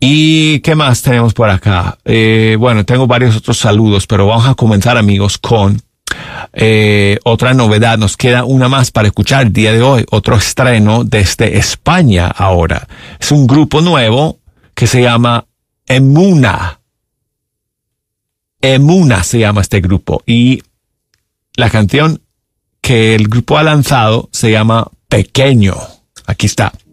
¿Y qué más tenemos por acá? Bueno, tengo varios otros saludos, pero vamos a comenzar, amigos, con otra novedad. Nos queda una más para escuchar el día de hoy. Otro estreno desde España ahora. Es un grupo nuevo que se llama Emuna. Emuna se llama este grupo. Y la canción que el grupo ha lanzado se llama Pequeño. Aquí está.